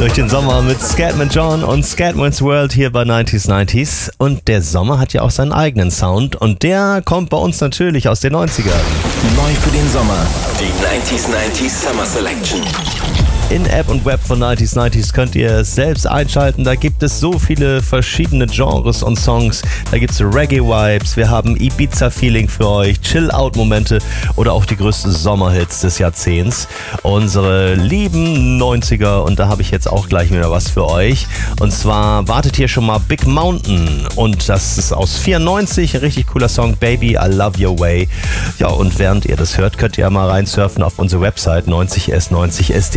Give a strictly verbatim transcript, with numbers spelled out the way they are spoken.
Durch den Sommer mit Scatman John und Scatman's World hier bei neunzig neunzig. Und der Sommer hat ja auch seinen eigenen Sound und der kommt bei uns natürlich aus den neunzigern. Neu für den Sommer, die neunzig neunzig Summer Selection. In App und Web von neunzig neunzig könnt ihr es selbst einschalten. Da gibt es so viele verschiedene Genres und Songs. Da gibt es Reggae-Vibes, wir haben Ibiza-Feeling für euch, Chill-Out-Momente oder auch die größten Sommerhits des Jahrzehnts. Unsere lieben neunziger, und da habe ich jetzt auch gleich wieder was für euch. Und zwar wartet hier schon mal Big Mountain und das ist aus vierundneunzig, ein richtig cooler Song, Baby, I Love Your Way. Ja, und während ihr das hört, könnt ihr mal reinsurfen auf unsere Website neunzig s neunzig s